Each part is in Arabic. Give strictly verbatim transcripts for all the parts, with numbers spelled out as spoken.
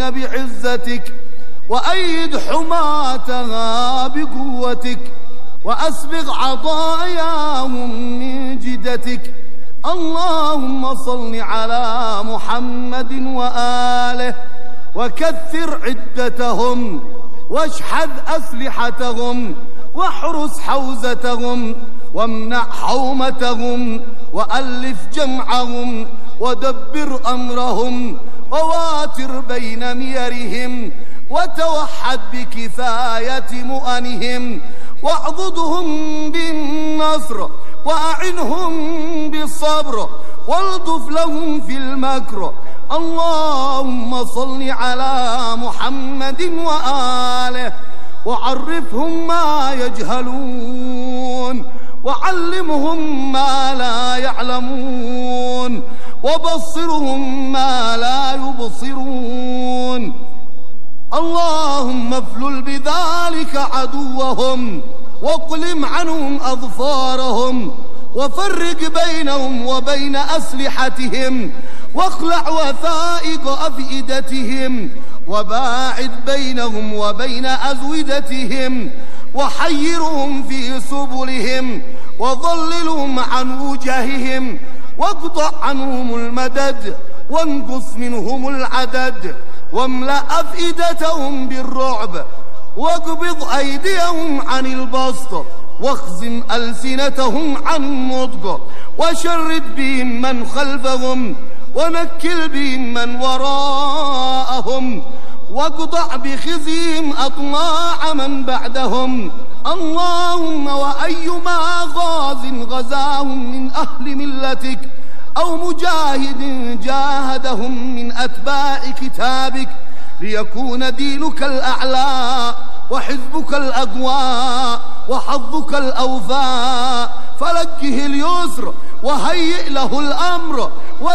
فلسطين بعزتك، وأيد حماتها بقوتك، وأسبغ عطاياهم من جدتك. اللهم صل على محمد وآله، وكثر عدتهم، واشحذ أسلحتهم، واحرس حوزتهم، وامنع حومتهم، وألف جمعهم، ودبر أمرهم، وواتر بين ميرهم، وتوحد بكفاية مؤنهم، واعضدهم بالنصر، وأعنهم بالصبر، والطف لهم في المكر. اللهم صل على محمد وآله، وعرفهم ما يجهلون، وعلمهم ما لا يعلمون، وبصرهم ما لا يبصرون. اللهم افلل بذلك عدوهم، واقلم عنهم أظفارهم، وفرق بينهم وبين أسلحتهم، واخلع وثائق أفئدتهم، وباعد بينهم وبين أزودتهم، وحيرهم في سبلهم، وضللهم عن وجههم، واقطع عنهم المدد، وانقص منهم العدد، واملأ أفئدتهم بالرعب، واقبض أيديهم عن البسط، واخزم ألسنتهم عن النطق، وشرد بهم من خلفهم، ونكل بهم من وراءهم، واقطع بخزيهم أطماع من بعدهم. اللهم وأيما غاز غزاهم من أهل ملتك، أو مجاهد جاهدهم من أتباع كتابك، ليكون دينك الأعلى، وحزبك الأقوى، وحظك الأوفى، فلكه اليسر، وهيئ له الأمر،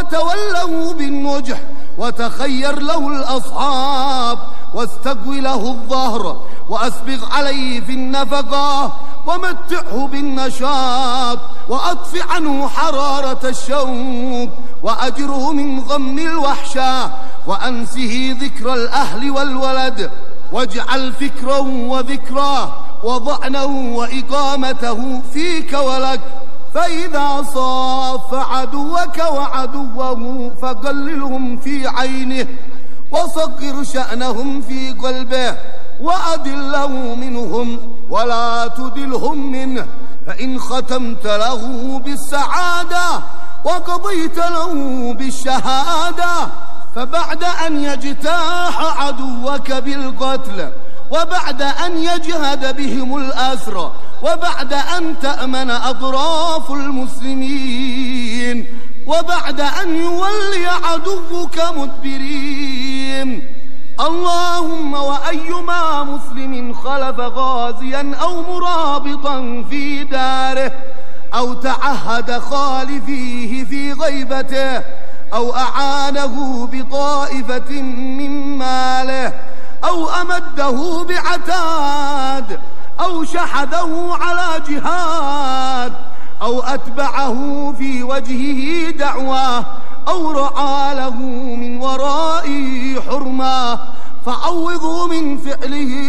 وتوله بالنجح، وتخير له الأصحاب، واستقوي له الظهر، وأسبغ عليه في النفقة، ومتعه بالنشاط، وأطفئ عنه حرارة الشوق، وأجره من غم الوحشة، وأنسه ذكر الأهل والولد، واجعل فكره وذكراه وضعنه وإقامته فيك ولك. فإذا صاف عدوك وعدوه فقللهم في عينه، وصغر شأنهم في قلبه، وأدله منهم ولا تدلهم منه. فإن ختمت له بالسعادة وقضيت له بالشهادة، فبعد أن يجتاح عدوك بالقتل، وبعد أن يجهد بهم الأسر، وبعد أن تأمن أطراف المسلمين، وبعد أن يولي عدوك مدبرين. اللهم وأيما مسلم خلف غازيا أو مرابطا في داره، أو تعهد خالفيه في غيبته، أو أعانه بطائفة من ماله، أو أمده بعتاد، أو شحذه على جهاد، أو أتبعه في وجهه دعوة، أو رعى له من ورائه حرمة، فعوضوا من فعله